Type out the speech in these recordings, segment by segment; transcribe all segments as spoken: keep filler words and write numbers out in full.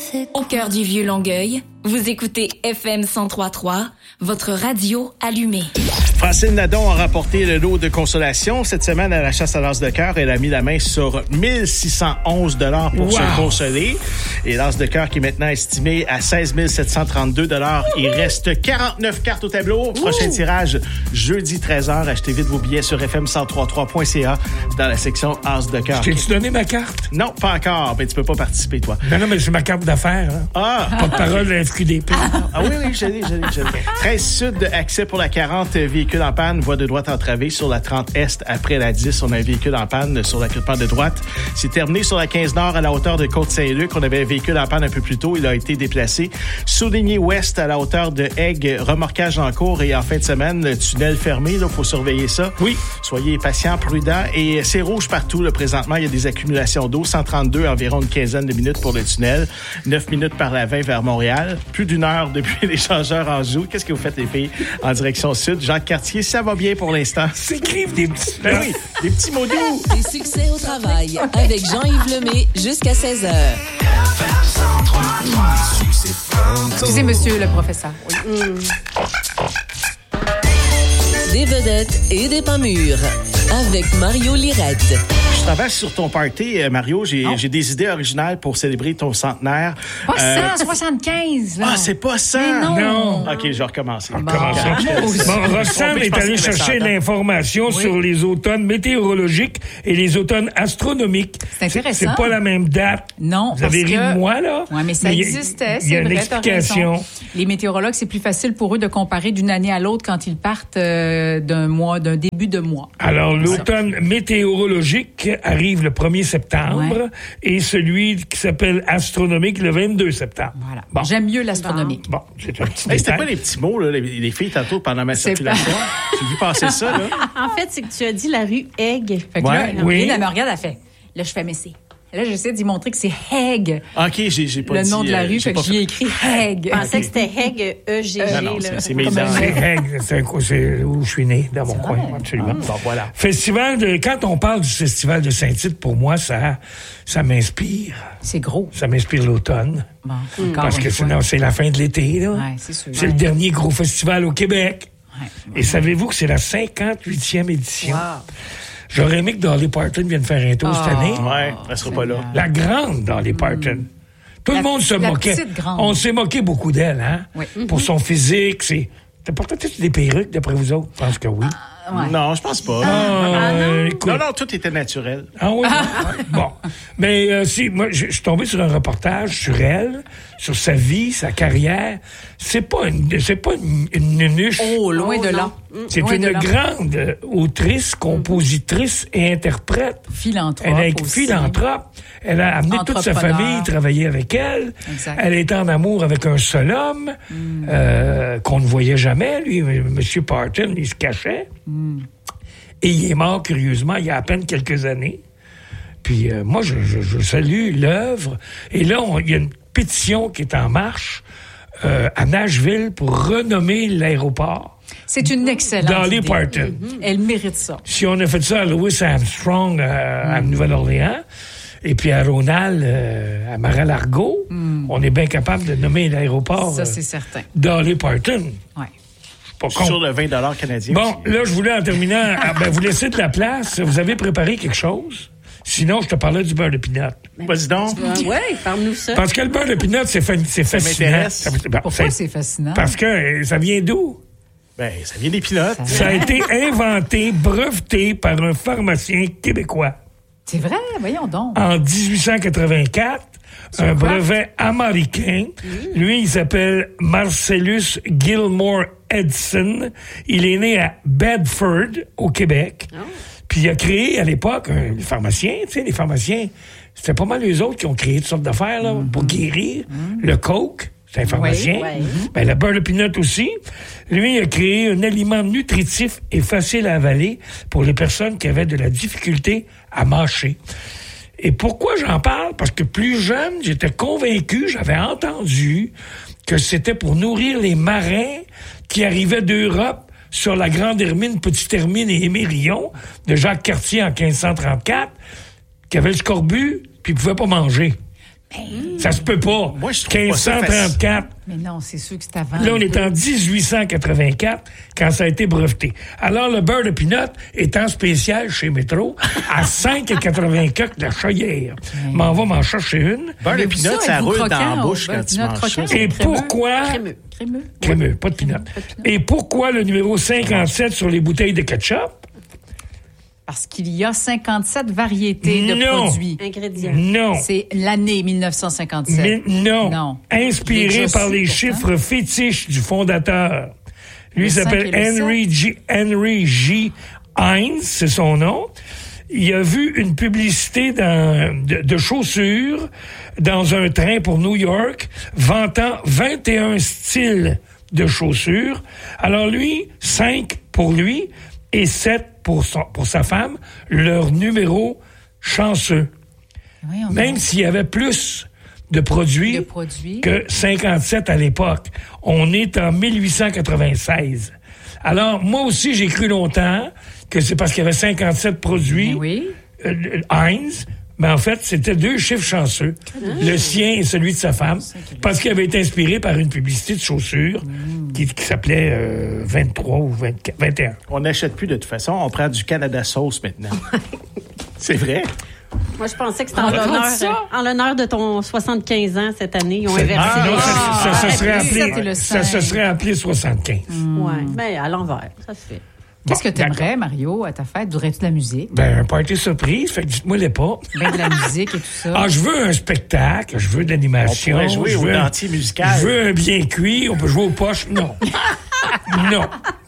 Au cœur du vieux Longueuil, vous écoutez F M cent trois virgule trois, votre radio allumée. Francine Nadon a rapporté le lot de consolation. Cette semaine, à la chasse à l'as de cœur, elle a mis la main sur mille six cent onze dollars pour wow. se consoler. Et l'as de cœur qui est maintenant estimé à seize mille sept cent trente-deux dollars. Il reste quarante-neuf cartes au tableau. Prochain Ouh. tirage, jeudi treize heures. Achetez vite vos billets sur f m cent trois trois point c a dans la section as de cœur. T'as-tu donné ma carte? Non, pas encore. Mais tu peux pas participer, toi. Non, non, mais c'est ma carte d'affaires. Hein. Ah! Porte-parole de la F Q D P. Ah oui, oui, je l'ai, je l'ai, je l'ai. treize Sud, accès pour la quarante, véhicule en panne, voie de droite entravée. Sur la trente Est, après la dix, on a un véhicule en panne sur l'accotement de droite. C'est terminé sur la quinze Nord, à la hauteur de Côte-Saint-Luc. On avait un véhicule en panne un peu plus tôt. Il a été déplacé. Souligné Ouest, à la hauteur de Aigues, remorquage en cours. Et en fin de semaine, le tunnel fermé. Il faut surveiller ça. Oui. Soyez patients, prudents. Et c'est rouge partout, là, présentement. Il y a des accumulations d'eau. cent trente-deux, environ une quinzaine de minutes pour le tunnel. neuf minutes par la vingt vers Montréal. Plus d'une heure depuis l'échangeur en joue. Qu'est-ce que vous faites, les filles, en direction sud? Jacques Cartier, ça va bien pour l'instant. S'écrivent des petits... Ben oui, des petits mots doux. Des succès au travail avec Jean-Yves Lemay jusqu'à seize heures. Excusez, monsieur le professeur. Oui. Mm. Des vedettes et des pas mûrs avec Mario Lirette. Je travaille sur ton party, Mario. J'ai, j'ai des idées originales pour célébrer ton centenaire. Pas euh, cent soixante-quinze, là. Ah, c'est pas ça. Non. non. OK, je vais recommencer. Bon, bon Roxane est allé chercher l'information oui. sur les automnes météorologiques et les automnes astronomiques. C'est intéressant. C'est pas la même date. Non. Vous avez ri de moi, là? Oui, mais ça mais existait. Il y a, y a une explication. Les météorologues, c'est plus facile pour eux de comparer d'une année à l'autre quand ils partent euh, d'un mois, d'un début de mois. Alors, l'automne météorologique arrive le premier septembre ouais. et celui qui s'appelle astronomique le vingt-deux septembre. Voilà. Bon. J'aime mieux l'astronomique. Bon, bon c'est un petit hey, c'était pas les petits mots, là, les, les filles, tantôt, pendant ma c'est circulation. Pas... J'ai vu passer ça, là. En fait, c'est que tu as dit la rue Egg. Fait que ouais, là, oui. elle me regarde, elle fait. Là, je fais, mais c'est... Là, j'essaie d'y montrer que c'est Heg. OK, j'ai, j'ai pas le dit... Le nom de la rue, euh, fait que j'y ai écrit Heg. Je pensais que c'était Heg, E G G. Non, non, là. c'est, c'est mes dents. C'est Heg, c'est, un, c'est où je suis né, dans mon c'est coin, vrai. Absolument. Ah, bon, voilà. Festival de... Quand on parle du festival de Saint-Tite, pour moi, ça, ça m'inspire. C'est gros. Ça m'inspire l'automne. Bon, mmh. Parce que sinon, c'est la fin de l'été, là. Ouais, c'est sûr. C'est ouais. le dernier gros festival au Québec. Ouais. Et savez-vous que c'est la cinquante-huitième édition? Wow. J'aurais aimé que Dolly Parton vienne faire un tour oh, cette année. Ouais, elle sera pas là. La grande Dolly Parton. Mm. Tout la, le monde se moquait. On s'est moqué beaucoup d'elle, hein? Oui. Pour mm-hmm. son physique, c'est... T'as porté des perruques, d'après vous autres? Je pense que oui. Ah, ouais. Non, je pense pas. Ah, ah, non. Écoute. non, non, tout était naturel. Ah oui? Ah. Bon. Mais euh, si, moi, je suis tombé sur un reportage sur elle, sur sa vie, sa carrière. C'est pas une, c'est pas une, une nunuche. Oh, loin oh, de là. C'est loin une grande autrice, compositrice et interprète. Philanthrope Elle est aussi. philanthrope. Elle a amené toute sa famille travailler avec elle. Exact. Elle est en amour avec un seul homme mm. euh, qu'on ne voyait jamais. Lui, M. Parton, il se cachait. Mm. Et il est mort, curieusement, il y a à peine quelques années. Puis euh, moi, je, je, je salue l'œuvre. Et là, on, il y a une pétition qui est en marche euh, à Nashville pour renommer l'aéroport. C'est une excellente Dolly idée. Parton. Mm-hmm. Elle mérite ça. Si on a fait ça à Louis Armstrong euh, mm. à Nouvelle-Orléans, et puis à Ronald, euh, à Mar-a-Lago, mm. on est bien capable de nommer l'aéroport. Ça, c'est euh, certain. Dolly Parton. Oui. Sur le vingt dollars canadien. Bon, aussi. Là, je voulais, en terminant, ah, ben, vous laisser de la place. Vous avez préparé quelque chose? Sinon, je te parlais du beurre de pinot. Vas-y donc. Oui, parle-nous ça. Parce que le beurre de pinot, c'est, fa- c'est fascinant. Ça bon, Pourquoi c'est, c'est fascinant? Parce que euh, ça vient d'où? Ben, ça vient des pinottes. Ça, ça a été inventé, breveté par un pharmacien québécois. C'est vrai? Voyons donc. En dix-huit cent quatre-vingt-quatre, c'est un quoi? Brevet américain. Mmh. Lui, il s'appelle Marcellus Gilmore Edson. Il est né à Bedford, au Québec. Oh. Puis il a créé, à l'époque, un pharmacien. Tu sais, les pharmaciens, c'était pas mal eux autres qui ont créé toutes sortes d'affaires là, mmh. pour guérir. Mmh. Le coke, c'est un pharmacien. Oui, oui. Ben, le beurre de pinot aussi. Lui, il a créé un aliment nutritif et facile à avaler pour les personnes qui avaient de la difficulté à mâcher. Et pourquoi j'en parle? Parce que plus jeune, j'étais convaincu, j'avais entendu que c'était pour nourrir les marins qui arrivaient d'Europe sur la Grande Hermine, Petite Hermine et Émérillon de Jacques Cartier en quinze cent trente-quatre, qui avaient le scorbut puis ils pouvaient pas manger. Ben, ça se peut pas. Moi, je trouve pas quinze ça cent trente-quatre. Mais non, c'est sûr que c'est avant. Là, on est en dix-huit cent quatre-vingt-quatre quand ça a été breveté. Alors, le beurre de pinot est en spécial chez Métro à cinq quatre-vingt-quatre de la Chaudière. M'en va m'en chercher une. Beurre de pinot, ça roule dans la bouche quand tu manges ça. Et pourquoi... Crémeux. Crémeux. Crémeux, pas de pinot. Et pourquoi le numéro cinquante-sept sur les bouteilles de ketchup? Parce qu'il y a cinquante-sept variétés de Non. produits. Ingrédients. Non. C'est l'année mille neuf cent cinquante-sept. Mais non. Non. Inspiré Déjà par su, les pourtant. chiffres fétiches du fondateur. Lui Le s'appelle cinq et le Henry G. Henry J. Heinz, c'est son nom. Il a vu une publicité dans, de, de chaussures dans un train pour New York vantant vingt et un styles de chaussures. Alors lui, cinq pour lui et sept pour, son, pour sa femme, leur numéro chanceux. Oui, on Même s'il y avait plus de produits, De produits. que cinquante-sept à l'époque. On est en mille huit cent quatre-vingt-seize. Alors, moi aussi, j'ai cru longtemps que c'est parce qu'il y avait cinquante-sept produits, Oui. euh, Heinz, mais en fait, c'était deux chiffres chanceux. Le sien et celui de sa femme, parce qu'il avait été inspiré par une publicité de chaussures qui, qui s'appelait euh, vingt-trois ou vingt-quatre, vingt et un. On n'achète plus de toute façon. On prend du Canada Sauce maintenant. C'est vrai. Moi, je pensais que c'était en On l'honneur, raconte ça? en l'honneur de ton soixante-quinze ans cette année. Ils ont inversé. Ah, Sinon, non, ça, Ah, ça se serait ouais, ça, c'est appelé, le ça se cinq. serait appelé soixante-quinze. Ouais, ben, à l'envers. Ça se fait. Qu'est-ce Bon, que t'aimerais, Mario, à ta fête? Voudrais-tu de la musique? Ben, un party surprise, fait que dites-moi les pas. Ben de la musique et tout ça. Ah, je veux un spectacle, je veux de l'animation. On pourrait jouer je au veux un- dentier musical. Je veux un bien cuit, on peut jouer aux poches. Non. Non.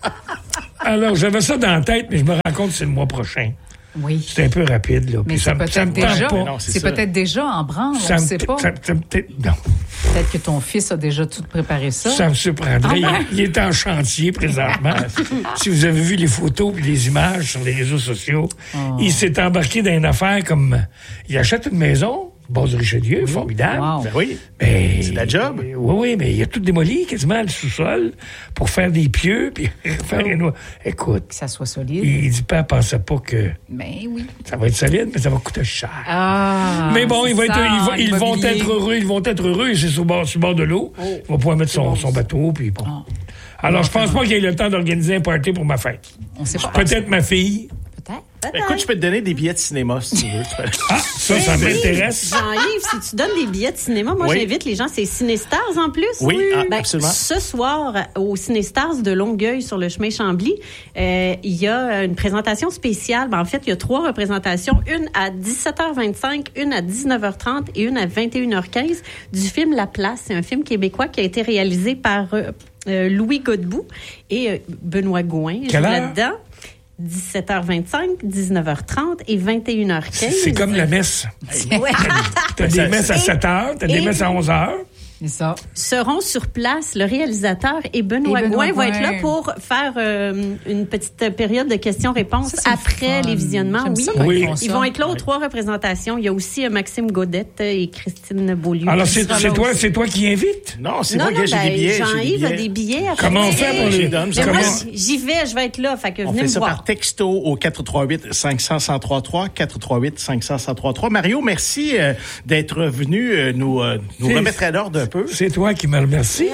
Alors, j'avais ça dans la tête, mais je me rends compte que c'est le mois prochain. Oui. C'est un peu rapide, là. Mais Puis c'est ça me- ça peut-être me tente déjà, pas. Non, c'est c'est ça. peut-être déjà en branle, Ça on me ne sait t- pas. ça- ça me t- non, Peut-être que ton fils a déjà tout préparé ça. ça me surprendrait. Ah ouais? il, il est en chantier présentement. Si vous avez vu les photos et les images sur les réseaux sociaux, Oh. il s'est embarqué dans une affaire comme... Il achète une maison, base de Richelieu, formidable. Wow. Ben oui. Mais, C'est la job. Oui, oui, mais il a tout démoli, quasiment, le sous-sol, pour faire des pieux, puis faire une... Écoute, Que ça soit solide. il dit pas, pensait pas que Mais oui. ça va être solide, mais ça va coûter cher. Ah. mais bon, il va c'est être, ça, il va- ils vont l'immobilier. être heureux, ils vont être heureux, et c'est sur le bord, sur le bord de l'eau. Il va pouvoir mettre son, son bateau, puis bon. Oh. Alors, je pense pas qu'il ait le temps d'organiser un party pour ma fête. On sait pas. Peut-être ma fille. Peut-être. Ben, écoute, je peux te donner des billets de cinéma si tu veux. Tu peux- Ah, ça, ça Oui, m'intéresse. Jean-Yves, si tu donnes des billets de cinéma, moi Oui. j'invite les gens, c'est Cinestars en plus. Oui, ah, Ben, absolument. Ce soir, au Cinestars de Longueuil sur le chemin Chambly, euh, il y a une présentation spéciale. Ben, en fait, il y a trois représentations, une à dix-sept heures vingt-cinq, une à dix-neuf heures trente et une à vingt et une heures quinze du film La Place. C'est un film québécois qui a été réalisé par euh, euh, Louis Godbout et euh, Benoît Gouin. Je Quelle joue heure? là-dedans. dix-sept heures vingt-cinq, dix-neuf heures trente et vingt et une heures quinze. C'est comme la messe. Ouais. T'as des Ça- messes à et- sept heures, t'as des et- messes à onze heures. C'est ça. Seront sur place le réalisateur et Benoît, Et Benoît Gouin va être là Gouin. pour faire euh, une petite période de questions-réponses Ça, c'est le après fun. les visionnements. J'aime Oui, ça quand Oui. ils font ils ça. vont être là aux trois représentations. Il y a aussi euh, Maxime Godette et Christine Beaulieu. Alors, qui c'est sera c'est là toi, aussi. c'est toi qui invites? Non, c'est Non, moi non, qui j'ai ben, des billets. j'ai des Jean-Yves a billets. des billets. à Comment on faire. fait pour Je les... les donne, Mais ça moi, comment- j'y vais, je vais être là. Fait que On venez fait me ça voir. par texto au quatre trois huit cinq cents cent trente-trois, quatre trois huit cinq cents cent trente-trois. Mario, merci euh, d'être venu euh, nous, euh, nous C'est- remettre à l'ordre un peu. C'est toi qui me remercie.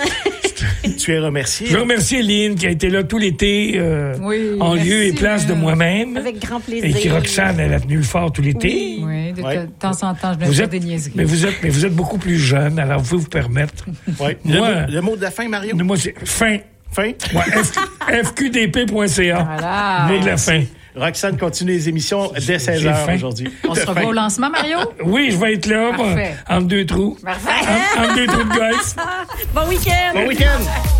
Tu es remercié. Je remercie Eline qui a été là tout l'été euh, Oui, en merci, lieu et place de euh, moi-même. Avec grand plaisir. Et qui, Roxane, elle a tenu le fort tout l'été. Oui, de, Ouais. de temps en temps, je vais Vous faire êtes, des niaiseries. mais vous êtes, mais vous êtes beaucoup plus jeune, alors vous pouvez vous permettre. Ouais. Moi- le, mot, le mot de la fin, Mario? Moi, c'est fin. Fin? Ouais, F Q D P point C A. Voilà. Mot de la fin. Roxane continue les émissions dès seize J'ai heures faim. aujourd'hui. On se revoit au lancement, Mario? Oui, je vais être là, moi, Parfait. entre deux trous. Parfait. Entre, entre deux trous de gosse. Bon week-end! Bon week-end!